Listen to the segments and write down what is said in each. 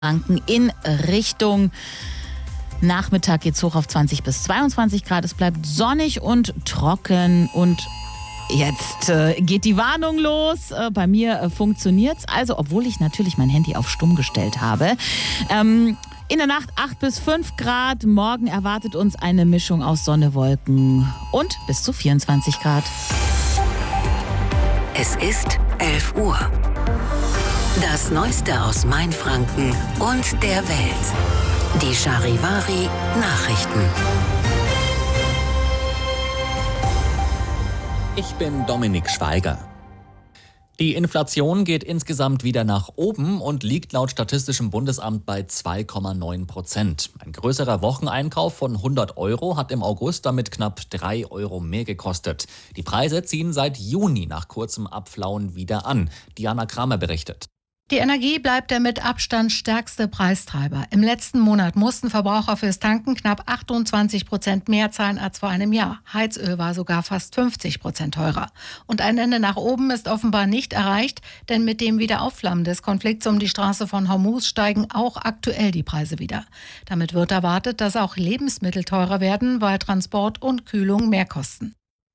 Franken in Richtung Nachmittag geht's hoch auf 20 bis 22 Grad. Es bleibt sonnig und trocken und jetzt geht die Warnung los. Bei mir funktioniert's. Also, obwohl ich natürlich mein Handy auf stumm gestellt habe. In der Nacht 8 bis 5 Grad. Morgen erwartet uns eine Mischung aus Sonne, Wolken und bis zu 24 Grad. Es ist 11 Uhr. Das Neueste aus Mainfranken und der Welt. Die Charivari Nachrichten. Ich bin Dominik Schweiger. Die Inflation geht insgesamt wieder nach oben und liegt laut Statistischem Bundesamt bei 2,9%. Ein größerer Wocheneinkauf von 100 € hat im August damit knapp 3 € mehr gekostet. Die Preise ziehen seit Juni nach kurzem Abflauen wieder an. Diana Kramer berichtet. Die Energie bleibt der mit Abstand stärkste Preistreiber. Im letzten Monat mussten Verbraucher fürs Tanken knapp 28% mehr zahlen als vor einem Jahr. Heizöl war sogar fast 50% teurer. Und ein Ende nach oben ist offenbar nicht erreicht, denn mit dem Wiederaufflammen des Konflikts um die Straße von Hormuz steigen auch aktuell die Preise wieder. Damit wird erwartet, dass auch Lebensmittel teurer werden, weil Transport und Kühlung mehr kosten.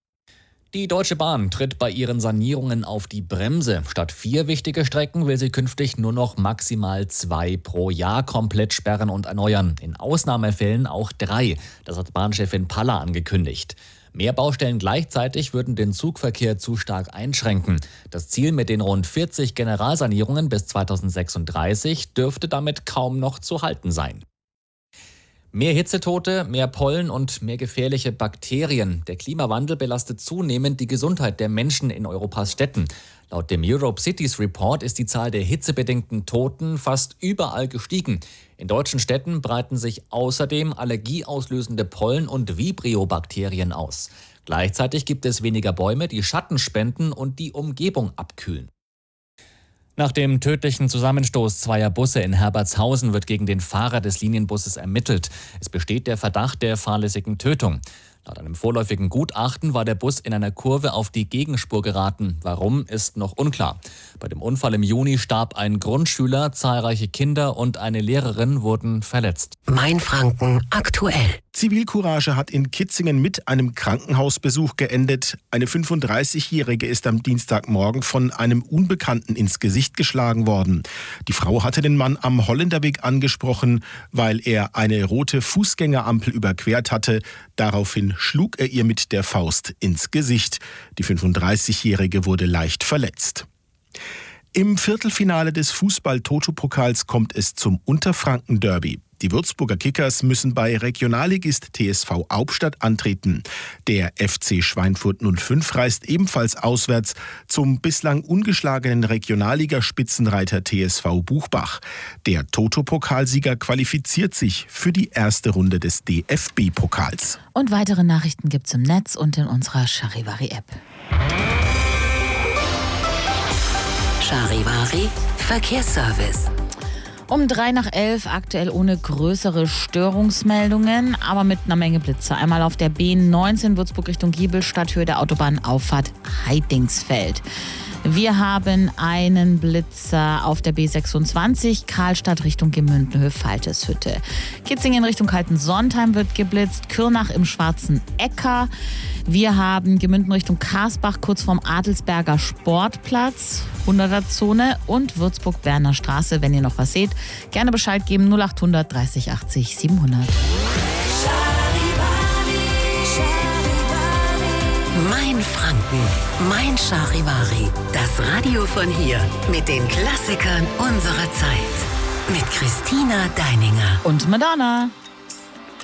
Die Deutsche Bahn tritt bei ihren Sanierungen auf die Bremse. Statt 4 wichtige Strecken will sie künftig nur noch maximal 2 pro Jahr komplett sperren und erneuern. In Ausnahmefällen auch 3. Das hat Bahnchefin Paller angekündigt. Mehr Baustellen gleichzeitig würden den Zugverkehr zu stark einschränken. Das Ziel mit den rund 40 Generalsanierungen bis 2036 dürfte damit kaum noch zu halten sein. Mehr Hitzetote, mehr Pollen und mehr gefährliche Bakterien. Der Klimawandel belastet zunehmend die Gesundheit der Menschen in Europas Städten. Laut dem Europe Cities Report ist die Zahl der hitzebedingten Toten fast überall gestiegen. In deutschen Städten breiten sich außerdem allergieauslösende Pollen und Vibrio-Bakterien aus. Gleichzeitig gibt es weniger Bäume, die Schatten spenden und die Umgebung abkühlen. Nach dem tödlichen Zusammenstoß zweier Busse in Herbertshausen wird gegen den Fahrer des Linienbusses ermittelt. Es besteht der Verdacht der fahrlässigen Tötung. Laut einem vorläufigen Gutachten war der Bus in einer Kurve auf die Gegenspur geraten. Warum, ist noch unklar. Bei dem Unfall im Juni starb ein Grundschüler, zahlreiche Kinder und eine Lehrerin wurden verletzt. Mainfranken aktuell. Zivilcourage hat in Kitzingen mit einem Krankenhausbesuch geendet. Eine 35-Jährige ist am Dienstagmorgen von einem Unbekannten ins Gesicht geschlagen worden. Die Frau hatte den Mann am Holländerweg angesprochen, weil er eine rote Fußgängerampel überquert hatte. Daraufhin schlug er ihr mit der Faust ins Gesicht. Die 35-Jährige wurde leicht verletzt. Im Viertelfinale des Fußball-Toto-Pokals kommt es zum Unterfranken-Derby. Die Würzburger Kickers müssen bei Regionalligist TSV Aubstadt antreten. Der FC Schweinfurt 05 reist ebenfalls auswärts zum bislang ungeschlagenen Regionalligaspitzenreiter TSV Buchbach. Der Toto-Pokalsieger qualifiziert sich für die erste Runde des DFB-Pokals. Und weitere Nachrichten gibt's im Netz und in unserer Charivari-App. Charivari Verkehrsservice. Um 11:03 aktuell ohne größere Störungsmeldungen, aber mit einer Menge Blitze. Einmal auf der B19 Würzburg Richtung Giebelstadt, Höhe der Autobahnauffahrt Heidingsfeld. Wir haben einen Blitzer auf der B26 Karlstadt Richtung Gemünden, Falteshütte. Kitzingen Richtung Kaltensontheim wird geblitzt, Kürnach im Schwarzen Äcker. Wir haben Gemünden Richtung Karsbach kurz vorm Adelsberger Sportplatz, 100er-Zone und Würzburg-Berner Straße. Wenn ihr noch was seht, gerne Bescheid geben, 0800 30 80 700. Mainfranken, mein Charivari. Das Radio von hier mit den Klassikern unserer Zeit. Mit Christina Deininger Und Madonna.